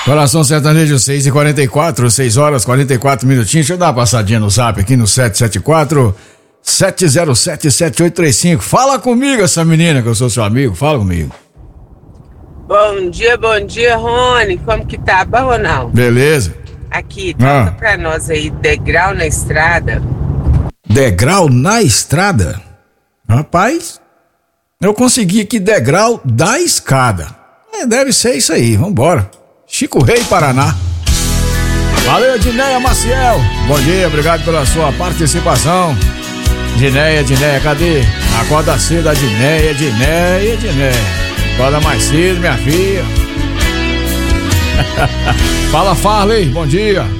Coração Sertanejo 6h44, 6 horas 44 minutinhos. Deixa eu dar uma passadinha no zap aqui no 774-707-7835. Fala comigo, essa menina, que eu sou seu amigo. Fala comigo. Bom dia, Rony. Como que tá? Bom ou não? Beleza. Aqui, toca pra nós aí, Degrau na Estrada. Degrau na Estrada? Rapaz, eu consegui aqui Degrau da Escada. Deve ser isso aí, vambora. Chico Rei, Paraná. Valeu, Dineia Maciel. Bom dia, obrigado pela sua participação. Dineia, cadê? Acorda cedo, a Dineia. Acorda mais cedo, minha filha. Fala, Farley, bom dia.